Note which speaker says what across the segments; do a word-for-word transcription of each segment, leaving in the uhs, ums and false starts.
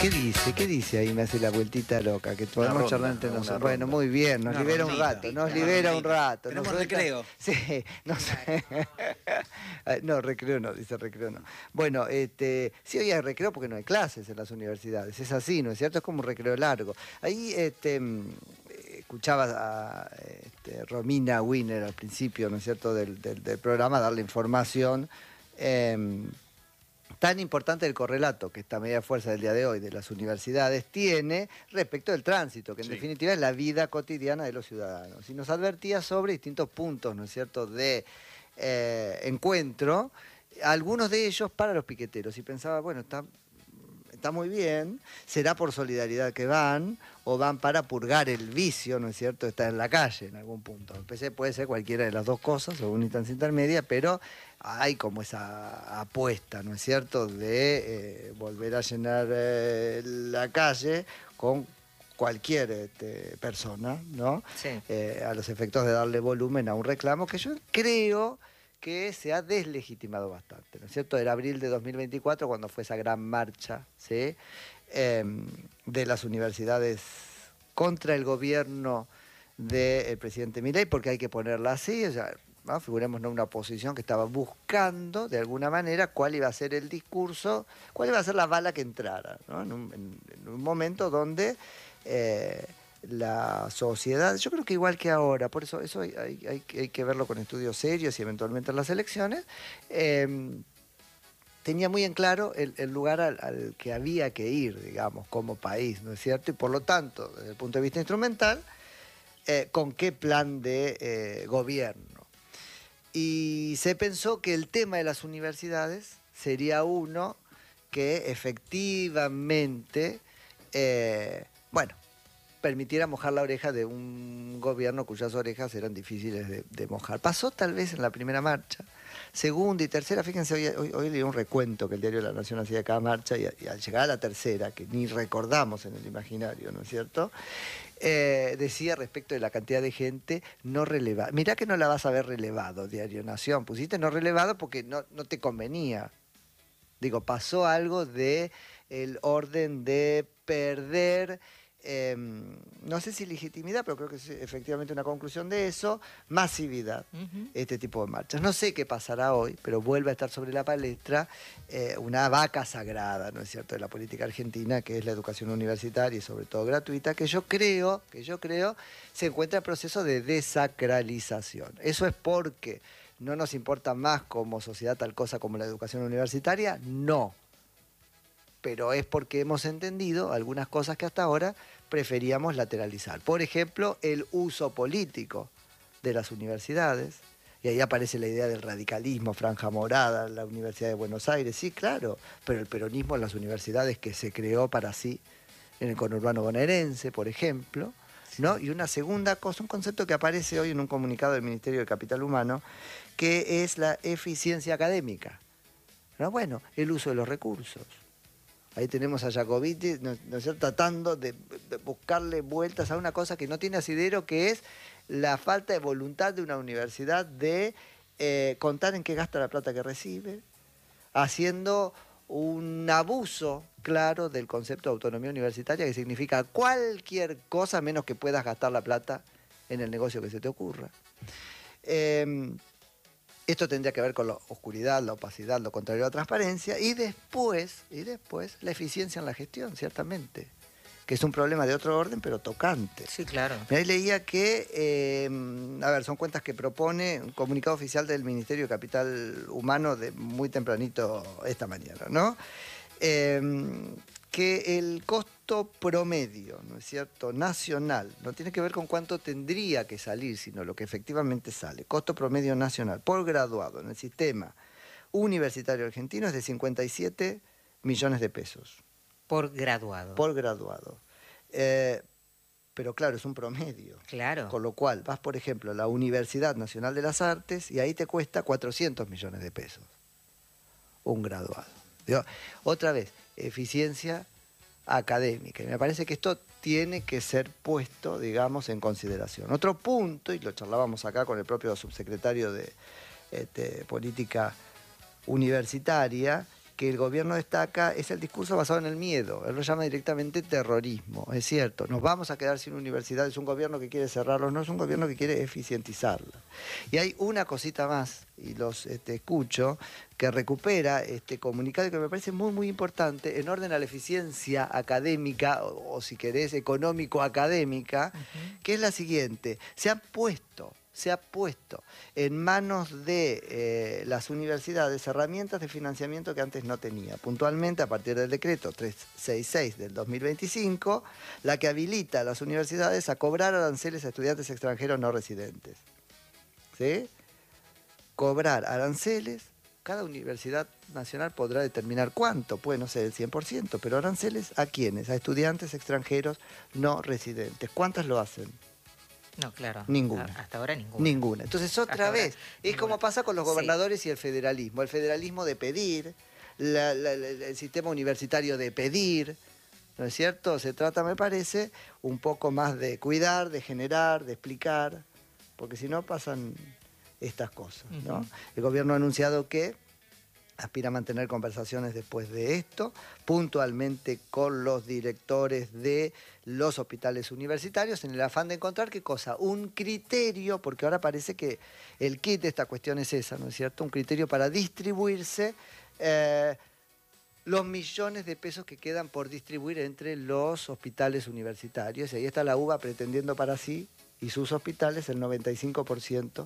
Speaker 1: ¿Qué dice? ¿Qué dice ahí? Me hace la vueltita loca, que podemos
Speaker 2: ronda,
Speaker 1: charlar entre
Speaker 2: una
Speaker 1: nosotros.
Speaker 2: ronda.
Speaker 1: Bueno, muy bien, nos
Speaker 2: Una
Speaker 1: libera un
Speaker 2: rondita,
Speaker 1: rato, nos
Speaker 2: una
Speaker 1: libera un
Speaker 2: rondita.
Speaker 1: rato.
Speaker 2: Tenemos
Speaker 1: nos suelta-
Speaker 2: recreo.
Speaker 1: Sí, no sé. No, recreo no, dice recreo no. Bueno, este, sí hoy hay recreo porque no hay clases en las universidades, es así, ¿no es cierto? Es como un recreo largo. Ahí, este... escuchaba a este, Romina Wiener al principio, ¿no es cierto?, del, del, del programa, darle información eh, tan importante del correlato que esta medida de fuerza del día de hoy de las universidades tiene respecto del tránsito, que en
Speaker 2: Sí.
Speaker 1: definitiva es la vida cotidiana de los ciudadanos. Y nos advertía sobre distintos puntos, ¿no es cierto?, de eh, encuentro, algunos de ellos para los piqueteros. Y pensaba, bueno, está... está muy bien, será por solidaridad que van, o van para purgar el vicio, ¿no es cierto?, está en la calle en algún punto. Empecé, puede ser cualquiera de las dos cosas, o una instancia intermedia, pero hay como esa apuesta, ¿no es cierto?, de eh, volver a llenar eh, la calle con cualquier este, persona, ¿no?
Speaker 3: Sí.
Speaker 1: Eh, a los efectos de darle volumen a un reclamo que yo creo que se ha deslegitimado bastante, ¿no es cierto? Era abril de dos mil veinticuatro cuando fue esa gran marcha, ¿sí?, eh, de las universidades contra el gobierno del presidente Milei, porque hay que ponerla así, o sea, ¿no? Figuremos, ¿no?, una oposición que estaba buscando de alguna manera cuál iba a ser el discurso, cuál iba a ser la bala que entrara, ¿no? En un, en, en un momento donde eh, la sociedad, yo creo que igual que ahora, por eso eso hay, hay, hay, hay que verlo con estudios serios y eventualmente en las elecciones, eh, tenía muy en claro el, el lugar al, al que había que ir, digamos, como país, ¿no es cierto? Y por lo tanto, desde el punto de vista instrumental, eh, con qué plan de eh, gobierno. Y se pensó que el tema de las universidades sería uno que efectivamente, eh, bueno, permitiera mojar la oreja de un gobierno cuyas orejas eran difíciles de, de mojar. Pasó tal vez en la primera marcha, segunda y tercera, fíjense, hoy, hoy, hoy leí un recuento que el diario La Nación hacía de cada marcha, y, y al llegar a la tercera, que ni recordamos en el imaginario, ¿no es cierto?, eh, decía respecto de la cantidad de gente no relevada. Mirá que no la vas a ver relevado, Diario Nación, pusiste no relevado porque no, no te convenía. Digo, pasó algo de el orden de perder... Eh, no sé si legitimidad, pero creo que es efectivamente una conclusión de eso, masividad, uh-huh. este tipo de marchas. No sé qué pasará hoy, pero vuelve a estar sobre la palestra eh, una vaca sagrada, ¿no es cierto?, de la política argentina, que es la educación universitaria y sobre todo gratuita, que yo creo, que yo creo se encuentra en proceso de desacralización. Eso es porque no nos importa más como sociedad tal cosa como la educación universitaria, no. Pero es porque hemos entendido algunas cosas que hasta ahora preferíamos lateralizar. Por ejemplo, el uso político de las universidades. Y ahí aparece la idea del radicalismo, franja morada, la Universidad de Buenos Aires. Sí, claro, pero el peronismo en las universidades que se creó para sí, en el conurbano bonaerense, por ejemplo, ¿no? Y una segunda cosa, un concepto que aparece hoy en un comunicado del Ministerio de Capital Humano, que es la eficiencia académica, ¿no? Bueno, el uso de los recursos. Ahí tenemos a Jacobiti, ¿no, ¿no es cierto?, tratando de, de buscarle vueltas a una cosa que no tiene asidero, que es la falta de voluntad de una universidad de eh, contar en qué gasta la plata que recibe, haciendo un abuso claro del concepto de autonomía universitaria, que significa cualquier cosa menos que puedas gastar la plata en el negocio que se te ocurra. Eh, Esto tendría que ver con la oscuridad, la opacidad, lo contrario a la transparencia, y después, y después la eficiencia en la gestión, ciertamente, que es un problema de otro orden, pero tocante.
Speaker 3: Sí, claro.
Speaker 1: Ahí leía que, eh, a ver, son cuentas que propone un comunicado oficial del Ministerio de Capital Humano de muy tempranito esta mañana, ¿no? Eh, que el costo promedio, ¿no es cierto?, nacional, no tiene que ver con cuánto tendría que salir, sino lo que efectivamente sale. Costo promedio nacional por graduado en el sistema universitario argentino es de cincuenta y siete millones de pesos.
Speaker 3: Por graduado.
Speaker 1: Por graduado. Eh, pero claro, es un promedio.
Speaker 3: Claro.
Speaker 1: Con lo cual, vas, por ejemplo, a la Universidad Nacional de las Artes y ahí te cuesta cuatrocientos millones de pesos. Un graduado. Digo, otra vez, eficiencia académica. Y me parece que esto tiene que ser puesto, digamos, en consideración. Otro punto, y lo charlábamos acá con el propio subsecretario de este, Política Universitaria, que el gobierno destaca es el discurso basado en el miedo. Él lo llama directamente terrorismo. Es cierto, nos vamos a quedar sin universidades. Es un gobierno que quiere cerrarlos, no es un gobierno que quiere eficientizarla. Y hay una cosita más, y los este, escucho, que recupera este comunicado que me parece muy, muy importante en orden a la eficiencia académica, o, o si querés, económico-académica, uh-huh. que es la siguiente. Se han puesto... se ha puesto en manos de eh, las universidades herramientas de financiamiento que antes no tenía. Puntualmente, a partir del decreto trescientos sesenta y seis del dos mil veinticinco, la que habilita a las universidades a cobrar aranceles a estudiantes extranjeros no residentes. ¿Sí? Cobrar aranceles, cada universidad nacional podrá determinar cuánto, puede no ser el cien por ciento, pero aranceles ¿a quiénes? A estudiantes extranjeros no residentes. ¿Cuántas lo hacen?
Speaker 2: No, claro.
Speaker 1: Ninguna.
Speaker 2: Hasta ahora ninguna.
Speaker 1: Ninguna. Entonces, otra
Speaker 2: Hasta
Speaker 1: vez,
Speaker 2: ahora,
Speaker 1: es
Speaker 2: ninguna.
Speaker 1: como pasa con los gobernadores
Speaker 2: sí.
Speaker 1: y el federalismo. El federalismo de pedir, la, la, la, el sistema universitario de pedir, ¿no es cierto? Se trata, me parece, un poco más de cuidar, de generar, de explicar, porque si no pasan estas cosas, ¿no? Uh-huh. El gobierno ha anunciado que aspira a mantener conversaciones después de esto, puntualmente con los directores de los hospitales universitarios, en el afán de encontrar, ¿qué cosa? Un criterio, porque ahora parece que el kit de esta cuestión es esa, ¿no es cierto? Un criterio para distribuirse eh, los millones de pesos que quedan por distribuir entre los hospitales universitarios. Y ahí está la U B A pretendiendo para sí y sus hospitales el noventa y cinco por ciento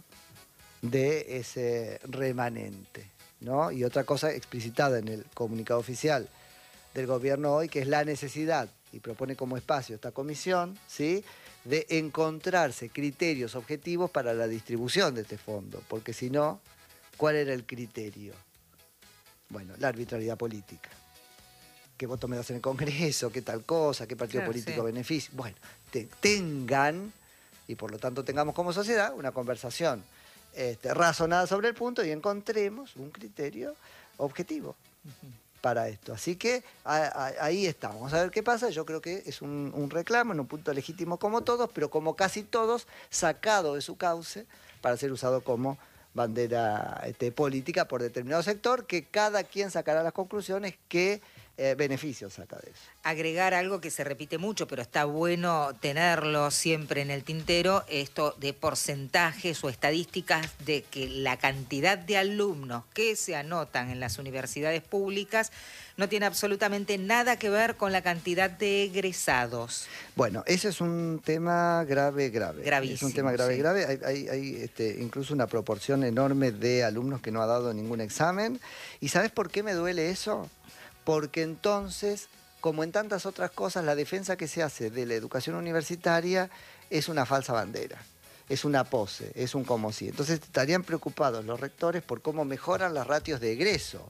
Speaker 1: de ese remanente, ¿no? Y otra cosa explicitada en el comunicado oficial del gobierno hoy, que es la necesidad, y propone como espacio esta comisión, ¿sí?, de encontrarse criterios objetivos para la distribución de este fondo, porque si no, ¿cuál era el criterio? Bueno, la arbitrariedad política. ¿Qué voto me das en el Congreso? ¿Qué tal cosa? ¿Qué partido
Speaker 2: claro,
Speaker 1: político
Speaker 2: sí.
Speaker 1: beneficia? Bueno, te, tengan, y por lo tanto tengamos como sociedad, una conversación Este, razonada sobre el punto y encontremos un criterio objetivo uh-huh. para esto. Así que a, a, ahí estamos. Vamos a ver qué pasa. Yo creo que es un, un reclamo en un punto legítimo como todos, pero como casi todos, sacado de su cauce para ser usado como bandera este, política por determinado sector, que cada quien sacará las conclusiones que eh, beneficios saca de eso.
Speaker 2: Agregar algo que se repite mucho, pero está bueno tenerlo siempre en el tintero, esto de porcentajes o estadísticas de que la cantidad de alumnos que se anotan en las universidades públicas no tiene absolutamente nada que ver con la cantidad de egresados.
Speaker 1: Bueno, ese es un tema grave, grave.
Speaker 2: Gravísimo.
Speaker 1: Es un tema grave,
Speaker 2: sí.
Speaker 1: grave. Hay, hay, hay este, incluso una proporción enorme de alumnos que no ha dado ningún examen. ¿Y sabes por qué me duele eso? Porque entonces, como en tantas otras cosas, la defensa que se hace de la educación universitaria es una falsa bandera. Es una pose, es un como si. Entonces estarían preocupados los rectores por cómo mejoran las ratios de egreso.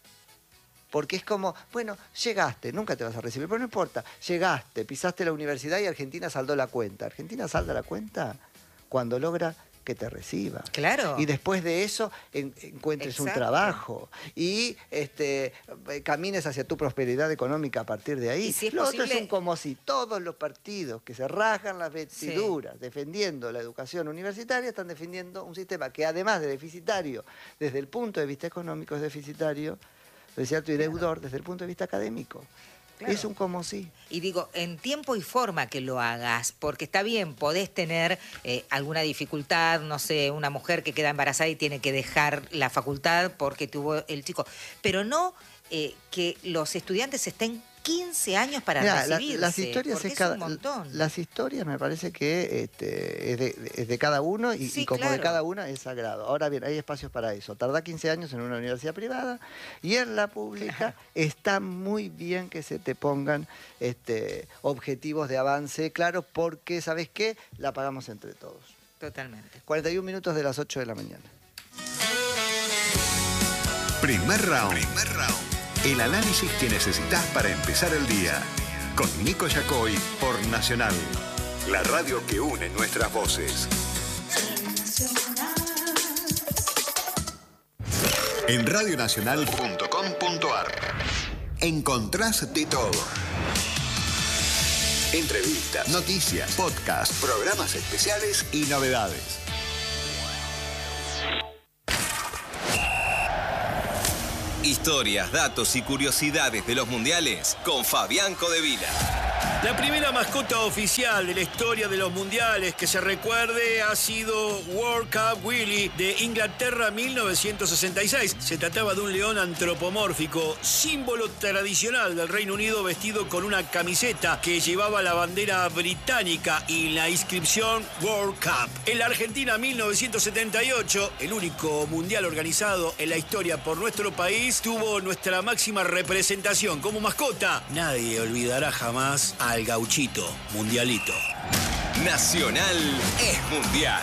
Speaker 1: Porque es como, bueno, llegaste, nunca te vas a recibir, pero no importa, llegaste, pisaste la universidad y Argentina saldó la cuenta. ¿Argentina salda la cuenta? Cuando logra que te reciba.
Speaker 2: Claro.
Speaker 1: Y después de eso en, encuentres Exacto. un trabajo y este, camines hacia tu prosperidad económica a partir de ahí.
Speaker 2: ¿Y si es
Speaker 1: Lo
Speaker 2: posible?
Speaker 1: otro es un como si todos los partidos que se rasgan las vestiduras sí. defendiendo la educación universitaria están defendiendo un sistema que además de deficitario desde el punto de vista económico es deficitario, ¿no es cierto? Y deudor claro. desde el punto de vista académico. Claro. Es un como sí.
Speaker 2: Y digo, en tiempo y forma que lo hagas, porque está bien, podés tener eh, alguna dificultad, no sé, una mujer que queda embarazada y tiene que dejar la facultad porque tuvo el chico, pero no eh, que los estudiantes estén quince años para
Speaker 1: Mirá,
Speaker 2: recibirse,
Speaker 1: la, las historias
Speaker 2: es,
Speaker 1: es cada,
Speaker 2: un montón.
Speaker 1: Las historias me parece que este, es, de, es de cada uno y,
Speaker 2: sí,
Speaker 1: y como
Speaker 2: claro.
Speaker 1: de cada una es sagrado. Ahora bien, hay espacios para eso. Tarda quince años en una universidad privada y en la pública claro. está muy bien que se te pongan este, objetivos de avance, claro, porque, ¿sabes qué? La pagamos entre todos.
Speaker 2: Totalmente.
Speaker 1: cuarenta y un minutos de las ocho de la mañana.
Speaker 3: Primer round. Primer round. El análisis que necesitas para empezar el día. Con Nico Yacoy por Nacional. La radio que une nuestras voces. En radio nacional punto com punto ar encontrás de todo. Entrevistas, noticias, podcasts, programas especiales y novedades.
Speaker 4: Historias, datos y curiosidades de los mundiales con Fabián Codevila.
Speaker 5: La primera mascota oficial de la historia de los mundiales que se recuerde ha sido World Cup Willy de Inglaterra mil novecientos sesenta y seis. Se trataba de un león antropomórfico, símbolo tradicional del Reino Unido, vestido con una camiseta que llevaba la bandera británica y la inscripción World Cup. En la Argentina mil novecientos setenta y ocho, el único mundial organizado en la historia por nuestro país, tuvo nuestra máxima representación como mascota. Nadie olvidará jamás al gauchito mundialito.
Speaker 4: Nacional es mundial.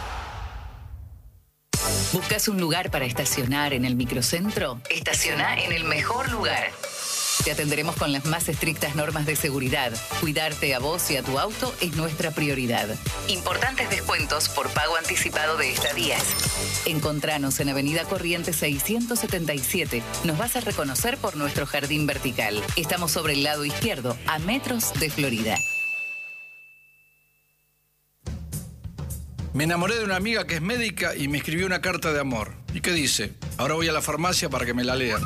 Speaker 6: ¿Buscas un lugar para estacionar en el microcentro? Estaciona en el mejor lugar. Te atenderemos con las más estrictas normas de seguridad. Cuidarte a vos y a tu auto es nuestra prioridad. Importantes descuentos por pago anticipado de estadías. Encontranos en Avenida Corrientes seiscientos setenta y siete. Nos vas a reconocer por nuestro jardín vertical. Estamos sobre el lado izquierdo, a metros de Florida.
Speaker 7: Me enamoré de una amiga que es médica y me escribió una carta de amor. ¿Y qué dice? Ahora voy a la farmacia para que me la lean.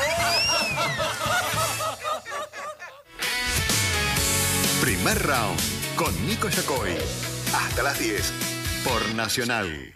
Speaker 3: Primer round con Nico Yacoy. Hasta las diez por Nacional.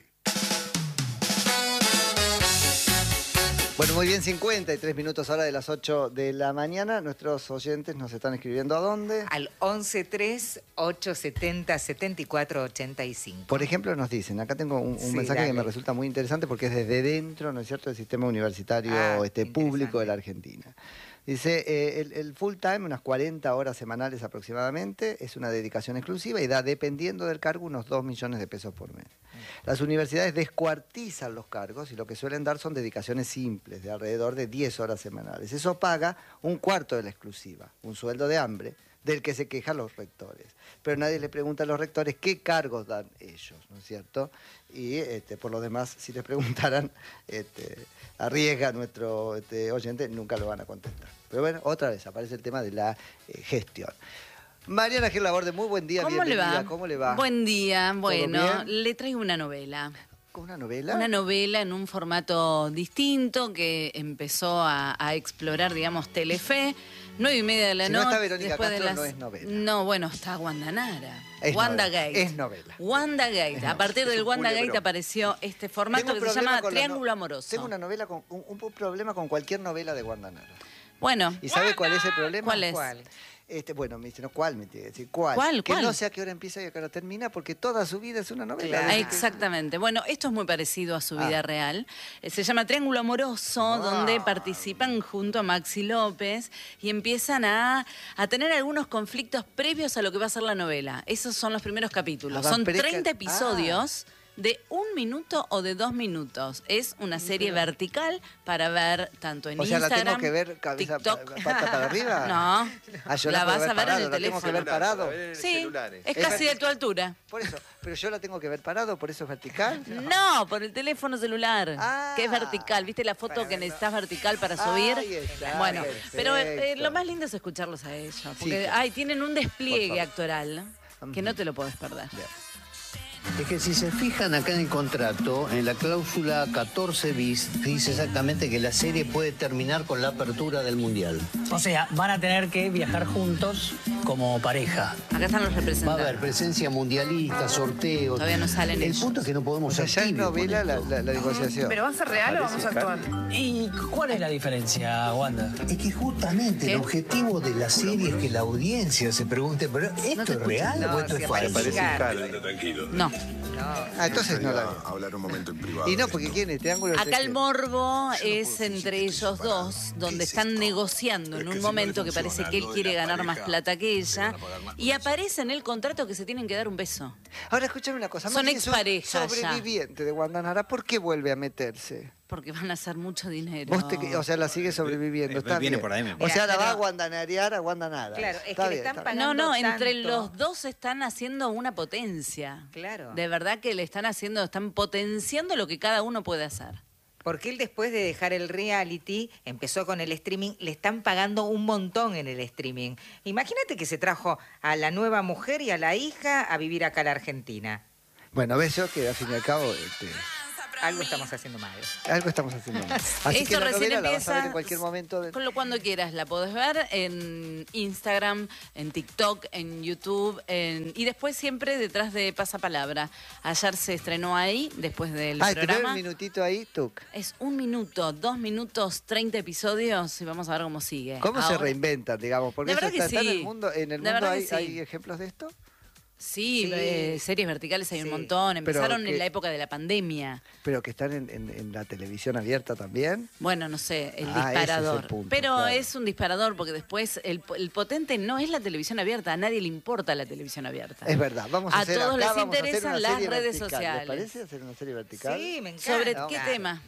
Speaker 1: Bueno, muy bien, cincuenta y tres minutos ahora de las ocho de la mañana. Nuestros oyentes nos están escribiendo ¿a dónde?
Speaker 2: Al once tres, ochocientos setenta, setenta y cuatro ochenta y cinco.
Speaker 1: Por ejemplo, nos dicen, acá tengo un, un
Speaker 2: Sí,
Speaker 1: mensaje
Speaker 2: dale.
Speaker 1: que me resulta muy interesante porque es desde dentro, ¿no es cierto?, del sistema universitario
Speaker 2: Ah,
Speaker 1: este,
Speaker 2: interesante.
Speaker 1: público de la Argentina. Dice, eh, el, el full time, unas cuarenta horas semanales aproximadamente, es una dedicación exclusiva y da, dependiendo del cargo, unos dos millones de pesos por mes. Las universidades descuartizan los cargos y lo que suelen dar son dedicaciones simples, de alrededor de diez horas semanales. Eso paga un cuarto de la exclusiva, un sueldo de hambre, del que se quejan los rectores. Pero nadie le pregunta a los rectores qué cargos dan ellos, ¿no es cierto? Y este, por lo demás, si les preguntaran, este, arriesga nuestro este, oyente, nunca lo van a contestar. Pero bueno, otra vez aparece el tema de la eh, gestión. Mariana Gil Laborde, muy buen día,
Speaker 8: ¿Cómo le
Speaker 1: bienvenida.
Speaker 8: va?
Speaker 1: ¿Cómo le va?
Speaker 8: Buen día, bueno,
Speaker 1: bien?
Speaker 8: le traigo una novela.
Speaker 1: ¿Una novela?
Speaker 8: Una novela en un formato distinto que empezó a, a explorar, digamos, Telefe. Nueve y media de la
Speaker 1: Si no
Speaker 8: noche.
Speaker 1: está Verónica
Speaker 8: después de
Speaker 1: Castro,
Speaker 8: las...
Speaker 1: no es novela.
Speaker 8: No, bueno, está Wanda Nara.
Speaker 1: Es
Speaker 8: Wanda
Speaker 1: novela,
Speaker 8: Gate.
Speaker 1: es novela.
Speaker 8: Wanda Gate. A partir
Speaker 1: Es
Speaker 8: del
Speaker 1: un
Speaker 8: Wanda
Speaker 1: culebrón.
Speaker 8: Gate apareció este formato
Speaker 1: Tengo un
Speaker 8: que se
Speaker 1: problema
Speaker 8: llama
Speaker 1: con la no-
Speaker 8: Triángulo Amoroso.
Speaker 1: Tengo una novela con un, un problema con cualquier novela de Wanda Nara.
Speaker 8: Bueno,
Speaker 1: ¿Y sabe cuál es el problema?
Speaker 8: ¿cuál es?
Speaker 2: ¿Cuál?
Speaker 1: Este, bueno, me dice, no, ¿cuál? Me tiene que decir, ¿cuál?
Speaker 8: ¿Cuál,
Speaker 1: Que
Speaker 8: cuál?
Speaker 1: no sé a qué hora empieza y a qué hora termina, porque toda su vida es una novela.
Speaker 2: Claro.
Speaker 1: Desde que-
Speaker 8: Exactamente. Bueno, esto es muy parecido a su vida
Speaker 1: Ah.
Speaker 8: real. Eh, Se llama Triángulo Amoroso,
Speaker 1: Ah.
Speaker 8: donde participan junto a Maxi López y empiezan a, a tener algunos conflictos previos a lo que va a ser la novela. Esos son los primeros capítulos.
Speaker 1: La
Speaker 8: Son
Speaker 1: vampireca-
Speaker 8: treinta episodios. De un minuto o de dos minutos. Es una serie vertical para ver tanto en
Speaker 1: O sea, ¿la
Speaker 8: Instagram,
Speaker 1: tengo que ver cabeza,
Speaker 8: TikTok.
Speaker 1: pata para arriba?
Speaker 8: No,
Speaker 1: Ah, yo
Speaker 8: la
Speaker 1: puedo
Speaker 8: vas a ver en
Speaker 1: parado,
Speaker 8: el
Speaker 1: la tengo que
Speaker 8: teléfono.
Speaker 1: ver parado.
Speaker 8: Sí, es
Speaker 1: Es
Speaker 8: casi de
Speaker 1: vertical.
Speaker 8: tu altura.
Speaker 1: Por eso, pero yo la tengo que ver parado, por eso es vertical.
Speaker 8: No, por el teléfono celular,
Speaker 1: Ah.
Speaker 8: que es vertical. ¿Viste la foto que necesitas vertical para subir?
Speaker 1: Ahí está,
Speaker 8: bueno,
Speaker 1: perfecto.
Speaker 8: pero eh, lo más lindo es escucharlos a ellos, porque
Speaker 1: Sí.
Speaker 8: ay, tienen un
Speaker 1: Por
Speaker 8: despliegue
Speaker 1: favor.
Speaker 8: actoral que no te lo podés perder.
Speaker 1: Bien.
Speaker 9: Es que si se fijan acá en el contrato, en la cláusula catorce bis, dice exactamente que la serie puede terminar con la apertura del Mundial.
Speaker 10: O sea, van a tener que viajar juntos como pareja.
Speaker 8: Acá están los
Speaker 9: Va a
Speaker 8: representantes.
Speaker 9: haber presencia mundialista, sorteos.
Speaker 8: Todavía no salen
Speaker 9: El
Speaker 8: ellos.
Speaker 9: punto es que no
Speaker 1: O
Speaker 9: podemos
Speaker 1: sea,
Speaker 9: ser
Speaker 1: ya es
Speaker 9: tibios con
Speaker 1: novela la,
Speaker 9: esto.
Speaker 1: la- la negociación.
Speaker 11: ¿Pero va a ser real o vamos a actuar?
Speaker 10: ¿Y cuál es la diferencia, Wanda?
Speaker 9: Es que justamente
Speaker 8: ¿Qué?
Speaker 9: el objetivo de la serie es que la audiencia se pregunte, ¿pero
Speaker 8: te
Speaker 9: esto es
Speaker 8: escucho.
Speaker 9: real
Speaker 2: No,
Speaker 9: o esto
Speaker 2: si
Speaker 9: es
Speaker 2: aparece
Speaker 9: falso?
Speaker 2: Carlos.
Speaker 8: No.
Speaker 1: Ah, entonces no la vi.
Speaker 12: hablar un momento en privado.
Speaker 1: Y no, porque ¿quién es? Triángulo es
Speaker 8: Acá el
Speaker 1: este.
Speaker 8: morbo es entre ellos dos, donde están negociando en un momento que parece que él quiere ganar más plata que ella, y aparece en el contrato que se tienen que dar un beso.
Speaker 1: Ahora escúchame una cosa.
Speaker 8: Son
Speaker 1: Maxi es un
Speaker 8: exparejas ya.
Speaker 1: sobreviviente de Wanda Nara, ¿por qué vuelve a meterse?
Speaker 8: Porque van a hacer mucho dinero.
Speaker 1: Vos te- o sea, la sigue sobreviviendo, está
Speaker 13: viene
Speaker 1: bien.
Speaker 13: por ahí mismo.
Speaker 1: O sea,
Speaker 2: Mira,
Speaker 1: la va a
Speaker 2: pero-
Speaker 1: guandanarear a Wanda Nara.
Speaker 2: Claro, es
Speaker 1: Está
Speaker 2: que le
Speaker 1: bien,
Speaker 2: están
Speaker 1: está bien.
Speaker 8: No, no,
Speaker 2: pagando
Speaker 8: entre
Speaker 2: tanto.
Speaker 8: los dos están haciendo una potencia.
Speaker 2: Claro.
Speaker 8: De verdad que le están haciendo, están potenciando lo que cada uno puede hacer.
Speaker 2: Porque él después de dejar el reality, empezó con el streaming, le están pagando un montón en el streaming. Imagínate que se trajo a la nueva mujer y a la hija a vivir acá a la Argentina.
Speaker 1: Bueno, ves yo que al fin y al cabo este,
Speaker 2: Algo estamos haciendo mal.
Speaker 1: Algo estamos haciendo mal. Así
Speaker 8: Esto
Speaker 1: que la
Speaker 8: recién
Speaker 1: novela la vas a ver
Speaker 8: empieza,
Speaker 1: en cualquier momento. De...
Speaker 8: Con lo cuando quieras, la podés ver en Instagram, en TikTok, en YouTube, en... y después siempre detrás de Pasapalabra. Ayer se estrenó ahí, después del
Speaker 1: Ah, te doy
Speaker 8: programa.
Speaker 1: un minutito ahí, Tuc.
Speaker 8: Es un minuto, dos minutos, treinta episodios y vamos a ver cómo sigue.
Speaker 1: ¿Cómo se
Speaker 8: Ahora-
Speaker 1: reinventan, digamos? Porque
Speaker 8: La
Speaker 1: eso
Speaker 8: verdad
Speaker 1: está,
Speaker 8: que
Speaker 1: está en
Speaker 8: sí.
Speaker 1: el mundo. ¿En el
Speaker 8: La
Speaker 1: mundo
Speaker 8: verdad
Speaker 1: hay,
Speaker 8: que sí.
Speaker 1: hay ejemplos de esto?
Speaker 8: Sí,
Speaker 2: Sí.
Speaker 8: eh, series verticales hay un
Speaker 2: Sí.
Speaker 8: montón.
Speaker 1: Pero
Speaker 8: Empezaron
Speaker 1: que-
Speaker 8: en la época de la pandemia.
Speaker 1: Pero que están en, en- en la televisión abierta también.
Speaker 8: Bueno, no sé, el
Speaker 1: Ah, ese es el
Speaker 8: disparador.
Speaker 1: punto,
Speaker 8: Pero
Speaker 1: claro.
Speaker 8: es un disparador porque después el, el potente no es la televisión abierta. A nadie le importa la televisión abierta.
Speaker 1: Es verdad. Vamos a,
Speaker 8: A
Speaker 1: hacer
Speaker 8: todos
Speaker 1: acá,
Speaker 8: les
Speaker 1: vamos a hacer
Speaker 8: interesan
Speaker 1: una
Speaker 8: las
Speaker 1: serie
Speaker 8: redes
Speaker 1: vertical.
Speaker 8: sociales.
Speaker 1: ¿Les parece hacer una serie vertical?
Speaker 2: Sí, me encanta.
Speaker 8: ¿Sobre
Speaker 1: No.
Speaker 8: qué
Speaker 2: Claro.
Speaker 8: tema?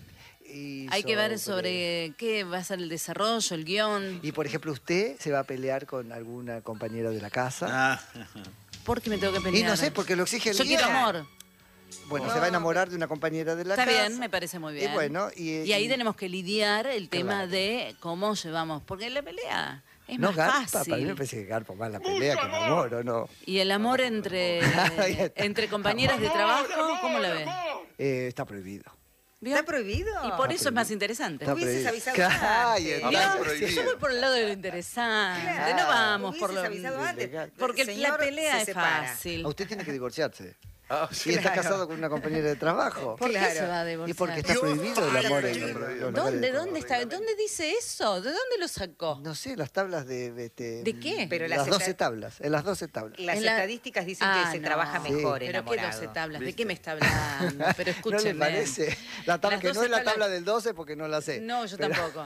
Speaker 1: Y
Speaker 8: Hay que ver sobre qué va a ser el desarrollo, el guión.
Speaker 1: Y por ejemplo, usted se va a pelear con alguna compañera de la casa.
Speaker 5: Ah,
Speaker 8: ¿Por qué me tengo que
Speaker 1: y
Speaker 8: pelear?
Speaker 1: no sé, porque lo exige el
Speaker 8: Yo quiero
Speaker 1: guión.
Speaker 8: amor.
Speaker 1: Bueno, se va a enamorar de una compañera de la
Speaker 8: Está
Speaker 1: casa.
Speaker 8: bien, me parece muy
Speaker 1: Y
Speaker 8: bien.
Speaker 1: bueno, y,
Speaker 8: Y ahí
Speaker 1: y-
Speaker 8: tenemos que lidiar el tema
Speaker 1: Claro.
Speaker 8: de cómo llevamos. Porque la pelea es
Speaker 1: no
Speaker 8: más
Speaker 1: garpa,
Speaker 8: fácil.
Speaker 1: para mí me parece que garpa más la pelea que el amor, ¿o no?
Speaker 8: Y el amor entre,
Speaker 1: Ahí está.
Speaker 8: entre compañeras de trabajo, ¿cómo la ves?
Speaker 1: Eh, está prohibido.
Speaker 8: ¿Vio?
Speaker 2: ¿Está prohibido?
Speaker 8: Y por eso es más interesante.
Speaker 1: Está
Speaker 2: Hubieses
Speaker 1: prohibido.
Speaker 2: avisado
Speaker 1: Claro,
Speaker 2: antes.
Speaker 1: y
Speaker 8: ¿Vio?
Speaker 1: entonces-
Speaker 8: Yo voy por el lado de lo interesante.
Speaker 2: Claro.
Speaker 8: No vamos por lo...
Speaker 2: Hubieses avisado antes.
Speaker 1: Ilegal.
Speaker 8: Porque
Speaker 2: El
Speaker 8: la
Speaker 2: señor
Speaker 8: pelea
Speaker 2: se
Speaker 8: es
Speaker 2: separa.
Speaker 8: fácil.
Speaker 1: A usted tiene que divorciarse.
Speaker 5: ah,
Speaker 1: Y está
Speaker 2: Claro.
Speaker 1: casado con una compañera de trabajo.
Speaker 8: ¿Por qué
Speaker 2: Claro.
Speaker 8: se va a
Speaker 1: Y
Speaker 8: divorciar?
Speaker 1: porque está prohibido el amor en los lugares
Speaker 8: ¿Dónde,
Speaker 1: de-
Speaker 8: dónde está? ¿Dónde dice eso? ¿De dónde lo sacó?
Speaker 1: No sé, las tablas de... Este,
Speaker 8: ¿De qué?
Speaker 2: Pero
Speaker 1: las
Speaker 2: las
Speaker 1: doce
Speaker 2: esta-
Speaker 1: tablas, en las doce tablas.
Speaker 2: Las
Speaker 8: En la-
Speaker 2: estadísticas dicen
Speaker 8: Ah,
Speaker 2: que se
Speaker 8: no.
Speaker 2: trabaja mejor
Speaker 8: Pero qué
Speaker 2: enamorado.
Speaker 8: doce tablas, ¿de qué me está hablando? Pero
Speaker 1: ¿No
Speaker 8: escúcheme.
Speaker 1: le parece? La tabla,
Speaker 8: Las
Speaker 1: que no
Speaker 8: doce
Speaker 1: es la
Speaker 8: tablas-
Speaker 1: tabla del doce porque no la sé.
Speaker 8: No, yo
Speaker 1: Pero-
Speaker 8: tampoco.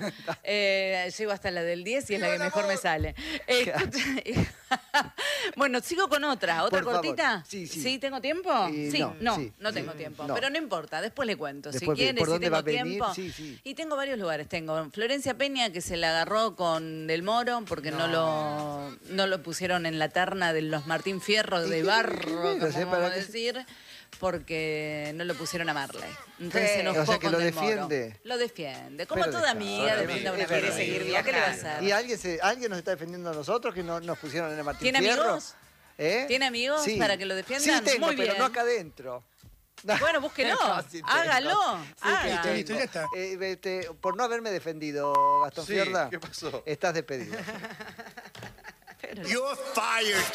Speaker 8: Eh, llego hasta la del diez y es la que mejor me sale. Eh, escucha- bueno, sigo con otra. ¿Otra
Speaker 1: Por favor.
Speaker 8: cortita?
Speaker 1: Sí, sí.
Speaker 8: ¿Tengo tiempo?
Speaker 1: Y
Speaker 8: sí,
Speaker 1: no,
Speaker 8: no,
Speaker 1: sí,
Speaker 8: no
Speaker 1: sí.
Speaker 8: tengo tiempo.
Speaker 1: No.
Speaker 8: Pero no importa, después le cuento.
Speaker 1: Después,
Speaker 8: si quieres,
Speaker 1: ¿por
Speaker 8: si
Speaker 1: dónde
Speaker 8: tengo
Speaker 1: va a venir?
Speaker 8: tiempo.
Speaker 1: Sí, sí.
Speaker 8: Y tengo varios lugares. Tengo Florencia Peña, que se la agarró con Del Moro, porque no, lo, no lo pusieron en la terna de los Martín Fierro de
Speaker 1: Y-
Speaker 8: barro,
Speaker 1: bueno,
Speaker 8: como
Speaker 1: sé
Speaker 8: vamos
Speaker 1: para
Speaker 8: a
Speaker 1: qué-
Speaker 8: decir. Porque no lo pusieron a Marley. Entonces
Speaker 2: Sí.
Speaker 8: se enojó
Speaker 1: O sea que
Speaker 8: con
Speaker 1: lo
Speaker 8: Del Moro.
Speaker 1: defiende.
Speaker 8: Lo defiende. Como
Speaker 1: Pero
Speaker 8: toda
Speaker 1: deja-
Speaker 8: amiga
Speaker 1: ahora,
Speaker 8: defiende a
Speaker 1: es
Speaker 8: una
Speaker 1: verdad.
Speaker 8: amiga.
Speaker 2: Quiere seguir
Speaker 8: ¿Qué le va a
Speaker 2: viajando.
Speaker 8: hacer?
Speaker 1: ¿Y alguien, se, alguien nos está defendiendo a nosotros que no nos pusieron en el Martín
Speaker 8: ¿Tiene
Speaker 1: Fierro?
Speaker 8: amigos?
Speaker 1: ¿Eh?
Speaker 8: ¿Tiene amigos
Speaker 1: Sí.
Speaker 8: para que lo defiendan?
Speaker 1: Sí tengo,
Speaker 8: Muy
Speaker 1: pero
Speaker 8: bien.
Speaker 1: no acá adentro.
Speaker 8: Bueno, búsquelo.
Speaker 1: Sí tengo.
Speaker 8: Hágalo.
Speaker 1: Sí,
Speaker 8: Haga.
Speaker 1: sí tengo.
Speaker 5: Listo, ya está.
Speaker 1: Eh, este, por no haberme defendido, Gastón
Speaker 5: Sí,
Speaker 1: Fierda,
Speaker 5: ¿qué pasó?
Speaker 1: estás despedido.
Speaker 8: Pero-
Speaker 5: You're fired.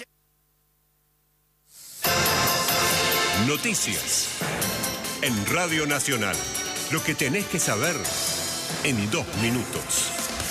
Speaker 11: Noticias. En Radio Nacional. Lo que tenés que saber en dos minutos.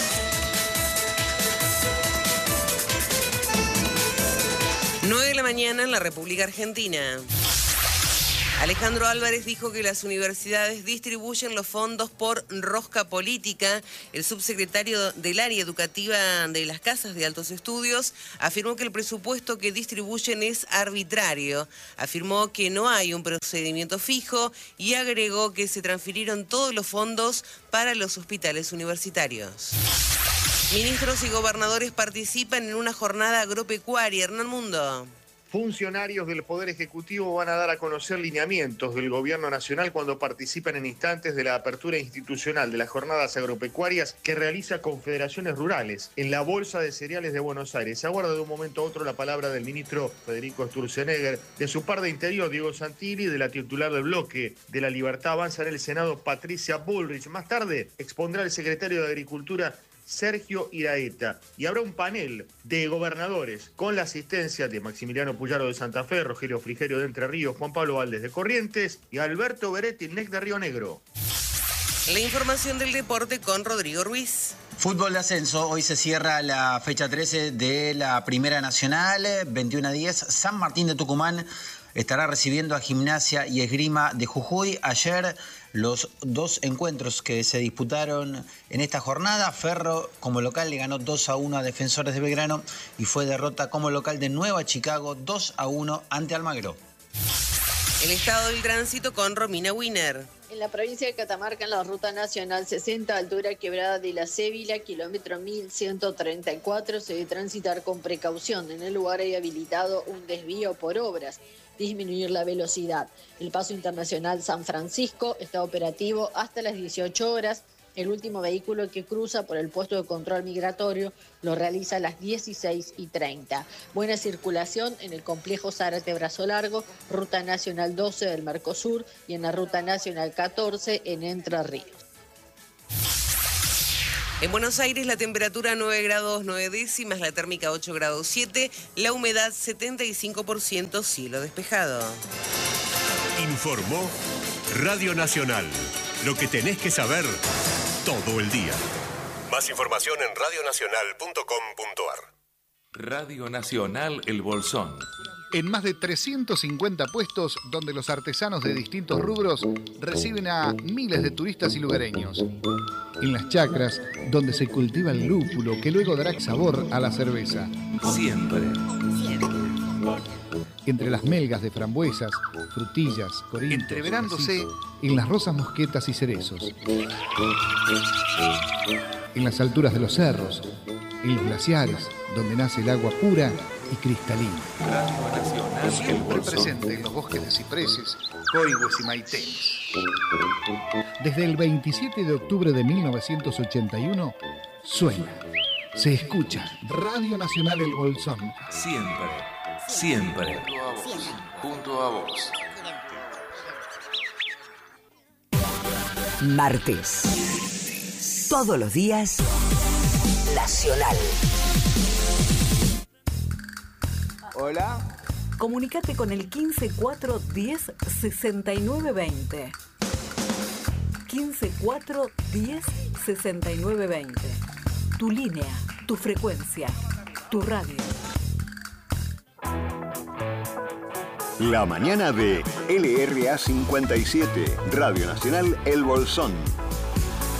Speaker 12: nueve de la mañana en la República Argentina. Alejandro Álvarez dijo que las universidades distribuyen los fondos por rosca política. El subsecretario del área educativa de las casas de altos estudios afirmó que el presupuesto que distribuyen es arbitrario. Afirmó que no hay un procedimiento fijo y agregó que se transfirieron todos los fondos para los hospitales universitarios. Ministros y gobernadores participan en una jornada agropecuaria. Hernán Mundo.
Speaker 13: Funcionarios del Poder Ejecutivo van a dar a conocer lineamientos del Gobierno Nacional cuando participan en instantes de la apertura institucional de las jornadas agropecuarias que realiza Confederaciones Rurales en la Bolsa de Cereales de Buenos Aires. Se aguarda de un momento a otro la palabra del ministro Federico Sturzenegger, de su par de Interior, Diego Santilli, de la titular del bloque de la Libertad Avanza en el Senado, Patricia Bullrich. Más tarde expondrá el secretario de Agricultura, Sergio Iraeta, y habrá un panel de gobernadores con la asistencia de Maximiliano Puyaro de Santa Fe, Rogelio Frigerio de Entre Ríos, Juan Pablo Valdés de Corrientes y Alberto Beretti, el N E C de Río Negro.
Speaker 12: La información del deporte con Rodrigo Ruiz.
Speaker 14: Fútbol de ascenso, hoy se cierra la fecha trece de la Primera Nacional, veintiuno a diez, San Martín de Tucumán estará recibiendo a Gimnasia y Esgrima de Jujuy. Ayer los dos encuentros que se disputaron en esta jornada, Ferro como local le ganó dos a uno a Defensores de Belgrano y fue derrota como local de Nueva Chicago dos a uno ante Almagro.
Speaker 12: El estado del tránsito con Romina Wiener.
Speaker 15: En la provincia de Catamarca, en la ruta nacional sesenta, altura quebrada de la Cébila, kilómetro mil ciento treinta y cuatro, se debe transitar con precaución. En el lugar hay habilitado un desvío por obras. Disminuir la velocidad. El paso internacional San Francisco está operativo hasta las dieciocho horas. El último vehículo que cruza por el puesto de control migratorio lo realiza a las dieciséis y treinta. Buena circulación en el complejo Zárate-Brazo Largo, Ruta Nacional doce del Mercosur y en la Ruta Nacional catorce en Entre Ríos.
Speaker 12: En Buenos Aires la temperatura nueve grados nueve décimas, la térmica ocho grados siete, la humedad setenta y cinco por ciento, cielo despejado.
Speaker 11: Informó Radio Nacional. Lo que tenés que saber todo el día. Más información en radio nacional punto com punto a r.
Speaker 16: Radio Nacional El Bolsón.
Speaker 17: En más de trescientos cincuenta puestos donde los artesanos de distintos rubros reciben a miles de turistas y lugareños. En las chacras, donde se cultiva el lúpulo que luego dará sabor a la cerveza.
Speaker 16: Siempre.
Speaker 17: Entre las melgas de frambuesas, frutillas, corintos, entreverándose en las rosas mosquetas y cerezos. En las alturas de los cerros, en los glaciares, donde nace el agua pura y cristalina. Siempre presente en los bosques de cipreses, coigües y maitenes. Desde el veintisiete de octubre de mil novecientos ochenta y uno, suena, se escucha Radio Nacional El Bolsón.
Speaker 16: Siempre, siempre, junto a vos.
Speaker 18: Martes. Todos los días, Nacional.
Speaker 19: Hola.
Speaker 18: Comunicate con el quince cuatro diez sesenta y nueve veinte. quince cuatro diez sesenta y nueve veinte. Tu línea, tu frecuencia, tu radio.
Speaker 3: La mañana de L R A cincuenta y siete, Radio Nacional El Bolsón.